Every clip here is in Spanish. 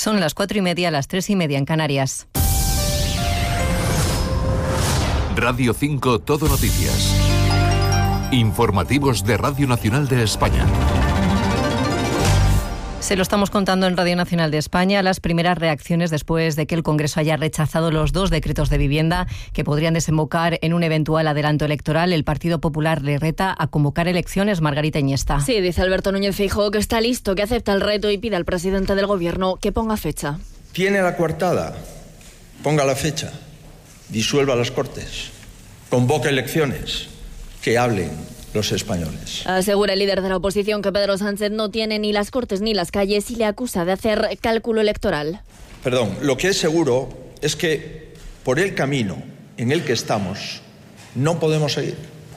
Son las 4:30, las 3:30 en Canarias. Radio 5 Todo Noticias. Informativos de Radio Nacional de España. Se lo estamos contando en Radio Nacional de España, las primeras reacciones después de que el Congreso haya rechazado los 2 decretos de vivienda que podrían desembocar en un eventual adelanto electoral. El Partido Popular le reta a convocar elecciones. Margarita Iniesta. Sí, dice Alberto Núñez Feijóo que está listo, que acepta el reto y pide al presidente del Gobierno que ponga fecha. Tiene la coartada, ponga la fecha, disuelva las Cortes, convoque elecciones, que hablen los españoles. Asegura el líder de la oposición que Pedro Sánchez no tiene ni las Cortes ni las calles y le acusa de hacer cálculo electoral. Perdón, lo que es seguro es que por el camino en el que estamos no podemos seguir.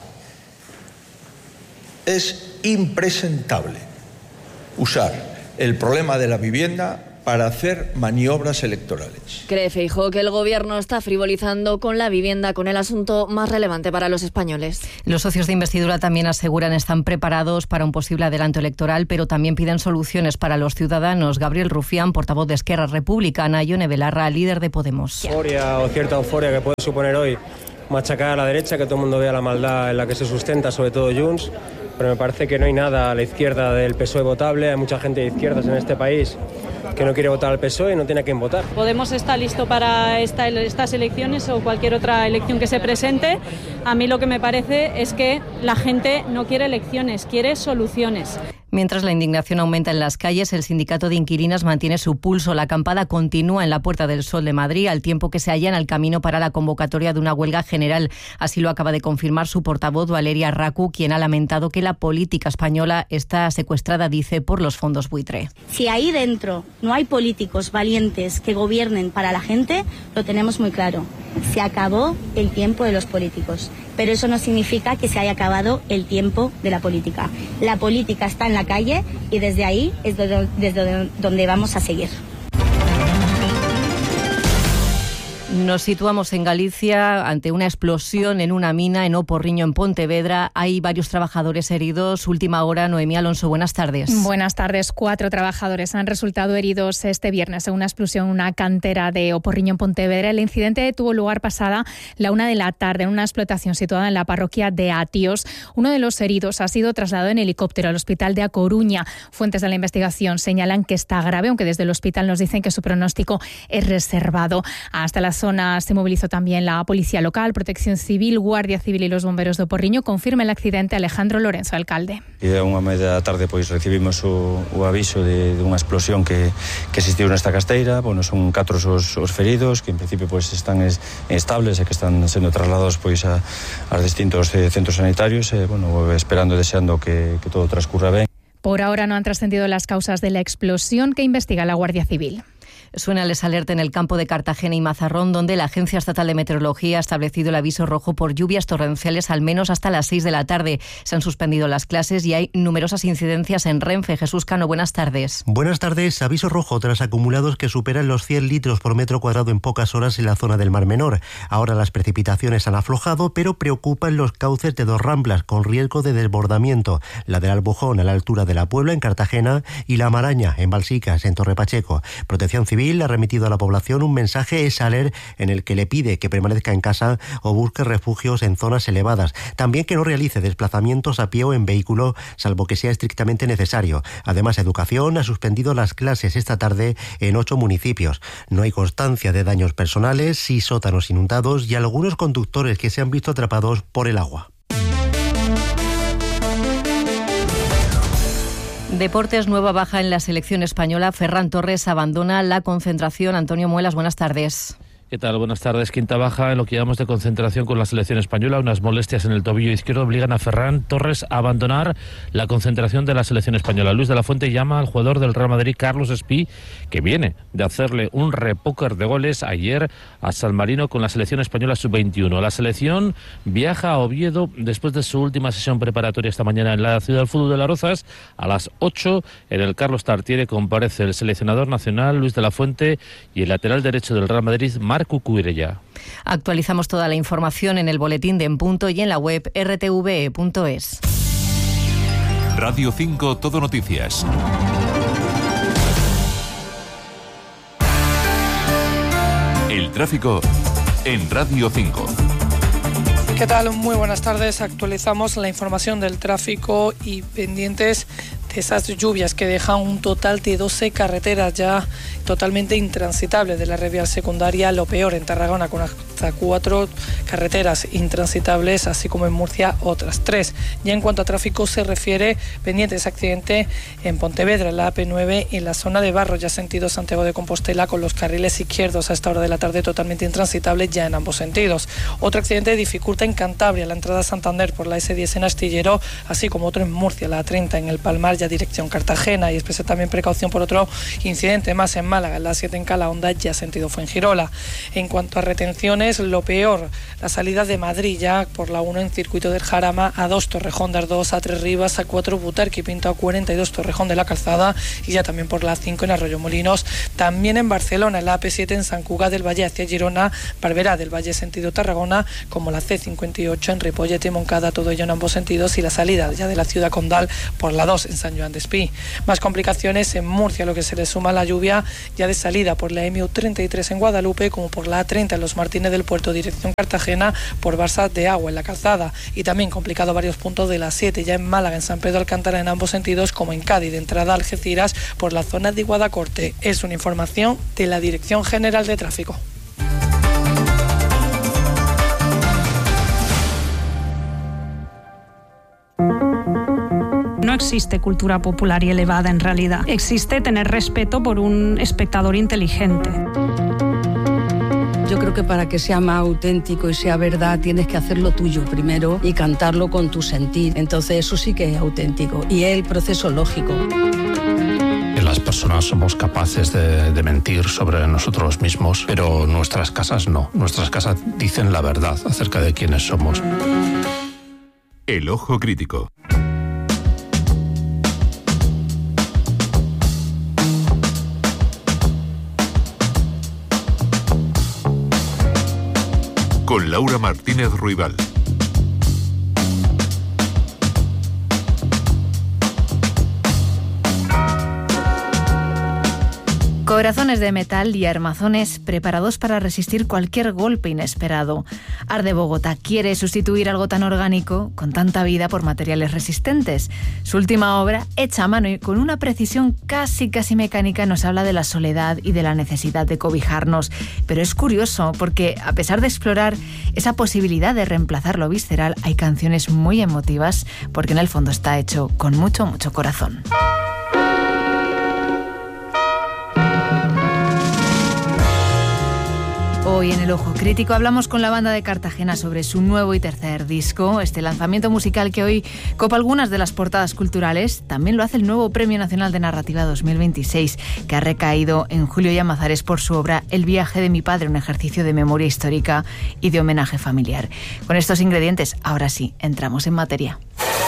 Es impresentable usar el problema de la vivienda para hacer maniobras electorales. Cree Feijóo que el Gobierno está frivolizando con la vivienda, con el asunto más relevante para los españoles. Los socios de investidura también aseguran están preparados para un posible adelanto electoral, pero también piden soluciones para los ciudadanos. Gabriel Rufián, portavoz de Esquerra Republicana, y Ione Belarra, líder de Podemos. Euforia o cierta euforia que puede suponer hoy machacar a la derecha, que todo el mundo vea la maldad en la que se sustenta, sobre todo Junts, pero me parece que no hay nada a la izquierda del PSOE votable. Hay mucha gente de izquierdas en este país que no quiere votar al PSOE y no tiene a quién votar. Podemos estar listo para estas elecciones o cualquier otra elección que se presente. A mí lo que me parece es que la gente no quiere elecciones, quiere soluciones. Mientras la indignación aumenta en las calles, el sindicato de inquilinas mantiene su pulso. La acampada continúa en la Puerta del Sol de Madrid, al tiempo que se allana el camino para la convocatoria de una huelga general. Así lo acaba de confirmar su portavoz, Valeria Racu, quien ha lamentado que la política española está secuestrada, dice, por los fondos buitre. Si ahí dentro no hay políticos valientes que gobiernen para la gente, lo tenemos muy claro. Se acabó el tiempo de los políticos. Pero eso no significa que se haya acabado el tiempo de la política. La política está en la calle y desde ahí es desde donde vamos a seguir. Nos situamos en Galicia ante una explosión en una mina en Oporriño, en Pontevedra. Hay varios trabajadores heridos. Última hora, Noemí Alonso, buenas tardes. Buenas tardes. 4 trabajadores han resultado heridos este viernes en una explosión en una cantera de Oporriño, en Pontevedra. El incidente tuvo lugar pasada la 1 de la tarde en una explotación situada en la parroquia de Atios. Uno de los heridos ha sido trasladado en helicóptero al hospital de A Coruña. Fuentes de la investigación señalan que está grave, aunque desde el hospital nos dicen que su pronóstico es reservado. Hasta la zona se movilizó también la Policía Local, Protección Civil, Guardia Civil y los bomberos de Oporriño. Confirma el accidente Alejandro Lorenzo, alcalde. E a 1:30 da tarde recibimos o aviso de unha explosión que existiu nesta casteira. Bueno, son 4 os feridos que en principio están estables e que están sendo trasladados a distintos centros sanitarios, esperando e deseando que todo transcurra ben. Por ahora no han trascendido las causas de la explosión que investiga la Guardia Civil. Suena el desalerta en el campo de Cartagena y Mazarrón, donde la Agencia Estatal de Meteorología ha establecido el aviso rojo por lluvias torrenciales al menos hasta las 6 de la tarde. Se han suspendido las clases y hay numerosas incidencias en Renfe. Jesús Cano, buenas tardes. Buenas tardes. Aviso rojo tras acumulados que superan los 100 litros por metro cuadrado en pocas horas en la zona del Mar Menor. Ahora las precipitaciones han aflojado, pero preocupan los cauces de 2 ramblas con riesgo de desbordamiento. La del Albujón a la altura de La Puebla, en Cartagena, y la Maraña, en Balsicas, en Torre Pacheco. Protección Civil ha remitido a la población un mensaje SALER en el que le pide que permanezca en casa o busque refugios en zonas elevadas. También que no realice desplazamientos a pie o en vehículo, salvo que sea estrictamente necesario. Además, Educación ha suspendido las clases esta tarde en 8 municipios. No hay constancia de daños personales, sí sótanos inundados y algunos conductores que se han visto atrapados por el agua. Deportes, nueva baja en la selección española. Ferran Torres abandona la concentración. Antonio Muelas, buenas tardes. ¿Qué tal? Buenas tardes. Quinta baja en lo que llamamos de concentración con la selección española. Unas molestias en el tobillo izquierdo obligan a Ferran Torres a abandonar la concentración de la selección española. Luis de la Fuente llama al jugador del Real Madrid, Carlos Espí, que viene de hacerle un repóquer de goles ayer a San Marino con la selección española sub-21. La selección viaja a Oviedo después de su última sesión preparatoria esta mañana en la Ciudad del Fútbol de Las Rozas. A las 8 en el Carlos Tartiere comparece el seleccionador nacional Luis de la Fuente y el lateral derecho del Real Madrid, Marc Cucurella. Actualizamos toda la información en el boletín de En Punto y en la web rtve.es. Radio 5 Todo Noticias. tráfico en Radio 5. ¿Qué tal? Muy buenas tardes. Actualizamos la información del tráfico y pendientes de esas lluvias que dejan un total de 12 carreteras ya totalmente intransitables de la red vial secundaria. Lo peor en Tarragona, con hasta 4 carreteras intransitables, así como en Murcia otras 3. Ya en cuanto a tráfico se refiere, pendiente ese accidente en Pontevedra, en la AP9, en la zona de Barro, ya sentido Santiago de Compostela, con los carriles izquierdos a esta hora de la tarde totalmente intransitables ya en ambos sentidos. Otro accidente dificulta en Cantabria, la entrada a Santander por la S10 en Astillero, así como otro en Murcia, la A30 en el Palmar, ya dirección Cartagena, y expresa también precaución por otro incidente más en Málaga, la A7 en Calahonda, ya sentido Fuengirola. En cuanto a retenciones, lo peor, la salida de Madrid ya por la 1 en circuito del Jarama, A2 Torrejón de Ardoz, A3 Rivas, A4 Butarque, Pinto, A42 Torrejón de la Calzada, y ya también por la A5 en Arroyo Molinos. También en Barcelona, la AP7 en Sant Cugat del Valle hacia Girona, Barberá del Valle sentido Tarragona, como la C58 en Ripollet y Moncada, todo ello en ambos sentidos, y la salida ya de la ciudad condal por la 2 en San Joan d'Espí. Más complicaciones en Murcia, lo que se le suma a la lluvia ya de salida por la MU33 en Guadalupe, como por la A30 en Los Martínez del Puerto, dirección Cartagena, por Barça de Agua en la Calzada, y también complicado varios puntos de la 7 ya en Málaga, en San Pedro Alcántara en ambos sentidos, como en Cádiz de entrada a Algeciras por la zona de Guadacorte. Es una información de la Dirección General de Tráfico. No existe cultura popular y elevada en realidad. Existe tener respeto por un espectador inteligente. Yo creo que para que sea más auténtico y sea verdad tienes que hacerlo tuyo primero y cantarlo con tu sentir. Entonces eso sí que es auténtico y es el proceso lógico. Las personas somos capaces de mentir sobre nosotros mismos, pero nuestras casas no. Nuestras casas dicen la verdad acerca de quiénes somos. El ojo crítico. Con Laura Martínez Ruibal. Corazones de metal y armazones preparados para resistir cualquier golpe inesperado. Arde Bogotá quiere sustituir algo tan orgánico, con tanta vida, por materiales resistentes. Su última obra, hecha a mano y con una precisión casi mecánica, nos habla de la soledad y de la necesidad de cobijarnos. Pero es curioso porque, a pesar de explorar esa posibilidad de reemplazar lo visceral, hay canciones muy emotivas, porque en el fondo está hecho con mucho corazón. Hoy en El Ojo Crítico hablamos con la banda de Cartagena sobre su nuevo y tercer disco. Este lanzamiento musical, que hoy copa algunas de las portadas culturales, también lo hace el nuevo Premio Nacional de Narrativa 2026, que ha recaído en Julio Llamazares por su obra El viaje de mi padre, un ejercicio de memoria histórica y de homenaje familiar. Con estos ingredientes, ahora sí, entramos en materia.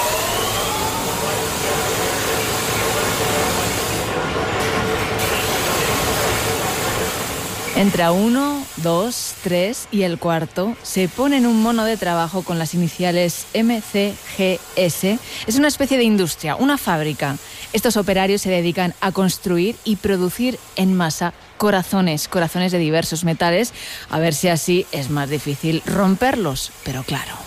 Entra 1, 2, 3 y el cuarto se pone en un mono de trabajo con las iniciales MCGS. Es una especie de industria, una fábrica. Estos operarios se dedican a construir y producir en masa corazones de diversos metales, a ver si así es más difícil romperlos. Pero claro,